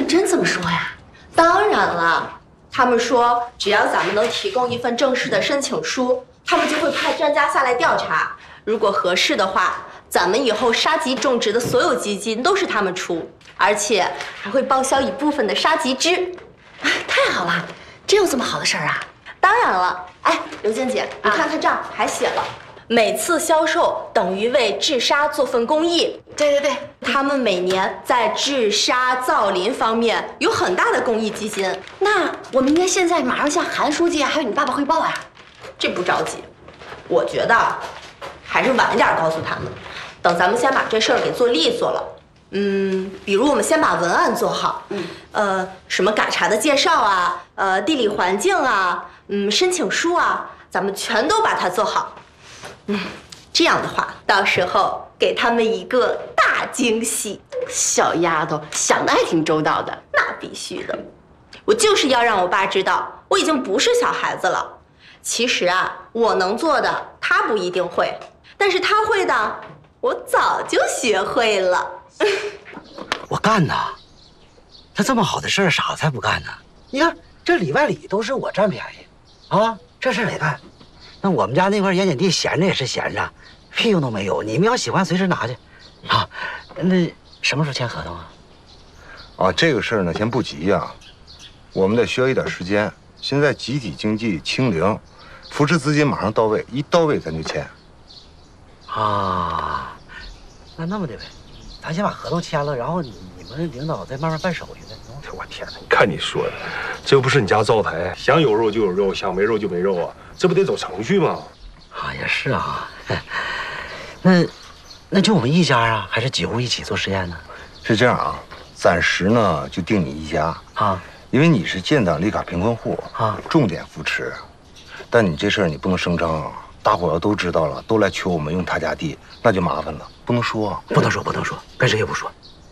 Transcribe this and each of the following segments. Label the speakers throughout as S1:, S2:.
S1: 们真这么说呀？
S2: 当然了，他们说只要咱们能提供一份正式的申请书，他们就会派专家下来调查。如果合适的话，咱们以后沙棘种植的所有基金都是他们出，而且还会报销一部分的沙棘汁。
S1: 太好了，真有这么好的事儿啊！
S2: 当然了，哎，刘静姐，你看看这儿还写了，每次销售等于为治沙做份公益。
S1: 对，
S2: 他们每年在治沙造林方面有很大的公益基金。
S1: 那我们应该现在马上向韩书记还有你爸爸汇报啊。
S2: 这不着急，我觉得还是晚一点告诉他们，等咱们先把这事儿给做利索了。比如我们先把文案做好，什么嘎查的介绍啊，地理环境啊，申请书啊，咱们全都把它做好。这样的话，到时候给他们一个大惊喜。
S1: 小丫头想的还挺周到的。
S2: 那必须的，我就是要让我爸知道，我已经不是小孩子了。其实啊，我能做的他不一定会，但是他会的，我早就学会了。
S3: 我干呐！他这么好的事儿，傻子才不干呢。你看这里外里都是我占便宜，啊，这事得干。那我们家那块盐碱地闲着也是闲着，屁用都没有。你们要喜欢，随时拿去，啊。那什么时候签合同啊？
S4: 啊，这个事儿呢，先不急呀，我们得需要一点时间。现在集体经济清零，扶持资金马上到位，一到位咱就签。
S3: 啊，那么的呗。咱先把合同签了，然后你们领导再慢慢办手续呗。
S5: 我天哪！你看你说的，这又不是你家灶台，想有肉就有肉，想没肉就没肉啊，这不得走程序吗？
S3: 啊，也是啊。那就我们一家啊，还是几户一起做实验呢？
S4: 是这样啊，暂时呢就定你一家
S3: 啊，
S4: 因为你是建档立卡贫困户
S3: 啊，
S4: 重点扶持。但你这事儿你不能声张啊，大伙儿要都知道了，都来求我们用他家地，那就麻烦了。不能说，
S3: 不能说，跟谁也不说。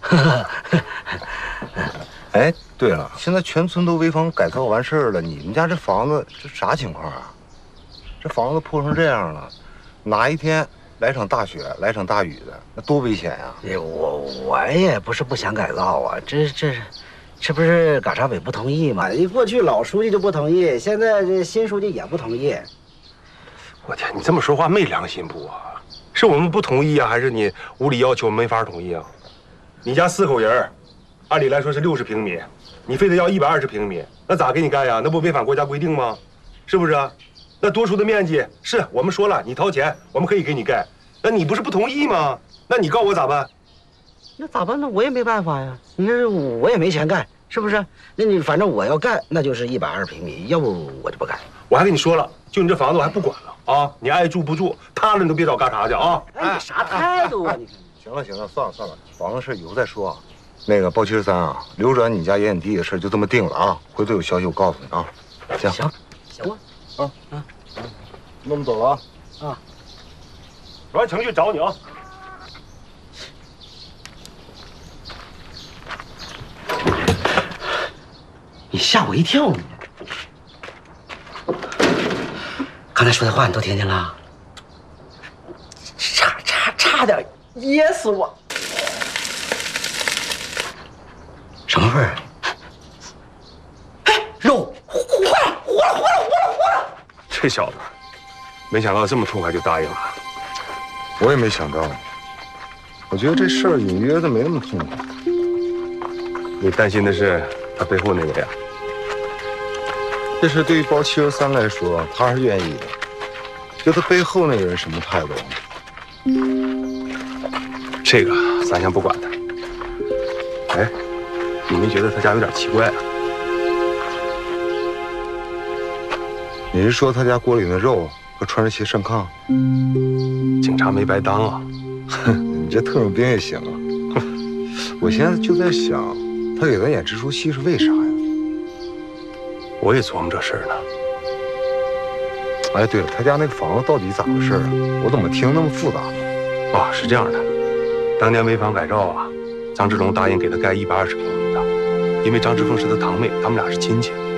S4: 哎，对了，现在全村都危房改造完事儿了，你们家这房子这啥情况啊？这房子破成这样了，哪一天来场大雪，来场大雨的，那多危险呀！
S3: 我也不是不想改造啊，这不是嘎查委不同意吗？你过去老书记就不同意，现在这新书记也不同意。
S5: 我天，你这么说话没良心不啊？是我们不同意啊，还是你无理要求没法同意啊？你家4口人，按理来说是60平米，你非得要120平米，那咋给你盖呀？那不违反国家规定吗？是不是啊？那多出的面积是我们说了，你掏钱，我们可以给你盖。那你不是不同意吗？那你告我咋办？
S3: 那咋办呢？我也没办法呀。你这我也没钱盖，是不是？那你反正我要盖，那就是120平米，要不我就不盖。
S5: 我还跟你说了，就你这房子我还不管了啊！你爱住不住，塌了你都别找嘎查去啊！
S3: 哎，你啥态度啊？你看。
S4: 行了，算了，房子事以后再说啊。那个包73啊，流转你家盐碱地的事就这么定了啊。回头有消息我告诉你啊。
S3: 行啊，
S4: 那我们走了啊。
S3: 啊，
S5: 完程序找你啊。
S3: 你吓我一跳你！刚才说的话你都听见了？差点噎死我！什么味儿？哎，肉！活了！
S5: 这小子，没想到这么痛快就答应了。
S4: 我也没想到，我觉得这事儿隐约的没那么痛快。
S5: 你担心的是他背后那个呀？
S4: 这事对于包73来说，他是愿意的。就他背后那个人什么态度？
S5: 这个咱先不管他。哎，你没觉得他家有点奇怪啊？
S4: 你是说他家锅里的肉和穿着鞋上炕？
S5: 警察没白当啊！
S4: 哼，你这特种兵也行啊！我现在就在想，他给咱演这出戏是为啥呀？
S5: 我也琢磨这事儿呢。
S4: 哎，对了，他家那个房子到底咋回事啊？我怎么听那么复杂呢？
S5: 哦，是这样的，当年危房改造啊，张志龙答应给他盖120平米的，因为张志凤是他堂妹，他们俩是亲戚。